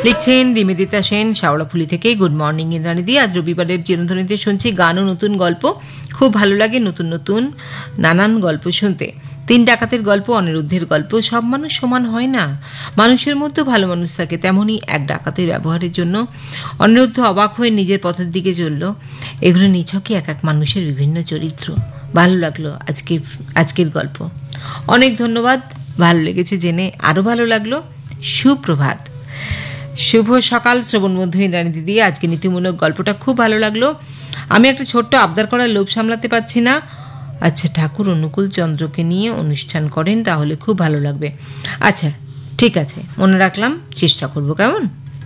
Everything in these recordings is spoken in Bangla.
লিখছেন নিবেদিতা সেন শাওড়াফুলি থেকে। গুড মর্নিং ইন্দ্রাণীদি, আজ রবিবারের চিরন্তনীতে শুনছি গান ও নতুন গল্প। খুব ভালো লাগে নতুন নতুন নানান গল্প শুনতে। 3 ডাকাতের গল্প, অনিরুদ্ধের গল্প। সব মানুষ সমান হয় না, মানুষের মধ্যেও ভালো মানুষ থাকে। তেমনই এক ডাকাতের ব্যবহারের জন্য অনিরুদ্ধ অবাক হয়ে নিজের পথের দিকে চলল। এগুলো নিছকই এক এক মানুষের বিভিন্ন চরিত্র। ভালো লাগলো আজকের গল্প, অনেক ধন্যবাদ। ভালো লেগেছে জেনে আরও ভালো লাগলো। সুপ্রভাত, শুভ সকাল শ্রবণবন্ধু ইন্দ্রাণী দিদি। আজকে নীতিমূলক গল্পটা খুব ভালো লাগলো। আমি একটা ছোট্ট আবদার করার লোভ সামলাতে পারছি না। আচ্ছা, ঠাকুর অনুকূল চন্দ্রকে নিয়ে অনুষ্ঠান করেন, তাহলে খুব ভালো লাগবে। আচ্ছা ঠিক আছে, মনে রাখলাম, চেষ্টা করব। কেমন?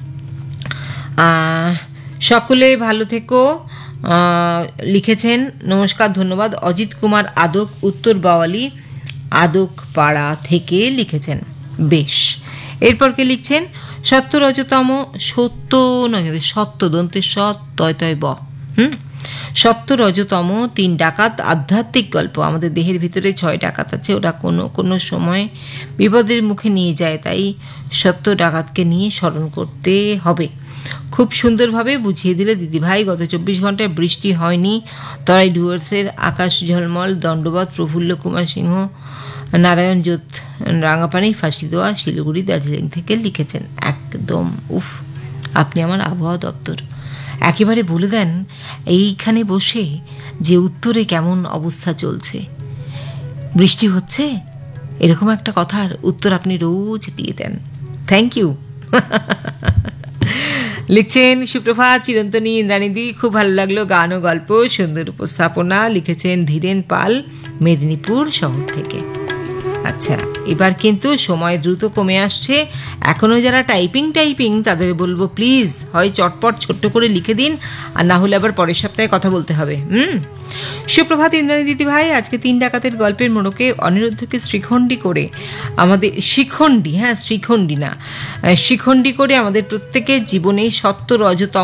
সকলে ভালো থেকো। লিখেছেন নমস্কার, ধন্যবাদ। অজিত কুমার আদক, উত্তর বাওয়ালি আদক পাড়া থেকে লিখেছেন। বেশ, এরপর কে লিখছেন? সত্য দন্তে সৎ তয় তয় ব। সত্য রজতম 3 ডাকাত আধ্যাত্মিক গল্প। আমাদের দেহের ভিতরে 6 ডাকাত আছে, ওরা কোনো কোনো সময় বিপদের মুখে নিয়ে যায়, তাই সত্য ডাকাতকে নিয়ে স্মরণ করতে হবে। খুব সুন্দরভাবে বুঝিয়ে দিলে দিদিভাই। গত 24 ঘন্টায় বৃষ্টি হয়নি। তরাই ডুয়ার্সের আকাশ ঝলমল। দণ্ডবাদ প্রফুল্ল কুমার সিংহ, নারায়ণ জোত রাঙাপানি, ফাঁসি দেওয়া, শিলিগুড়ি দার্জিলিং থেকে লিখেছেন। একদম উফ, আপনি আমার আবহাওয়া দপ্তর। একেবারে বলে দেন এইখানে বসে যে উত্তরে কেমন অবস্থা চলছে। বৃষ্টি হচ্ছে, এরকম একটা কথার উত্তর আপনি রোজ দিয়ে দেন। Thank you. লিখছেন সুপ্রভাত চিরন্তনী ইন্দ্রাণীদি, খুব ভালো লাগলো গান ও গল্প, সুন্দর উপস্থাপনা। লিখেছেন ধীরেন পাল, মেদিনীপুর শহর থেকে। আচ্ছা, এবার কিন্তু সময় দ্রুত কমে আসছে। এখনও যারা টাইপিং তাদের বলবো প্লিজ হয় চটপট ছোট্ট করে লিখে দিন, আর না হলে আবার পরের সপ্তাহে কথা বলতে হবে। সুপ্রভাত ইন্দ্রাণী দিদি ভাই। আজকে 3 ডাকাতের গল্পের মোড়কে অনিরুদ্ধকে শ্রীখণ্ডী করে আমাদের শিখণ্ডী করে আমাদের প্রত্যেকের জীবনে সত্য রজতম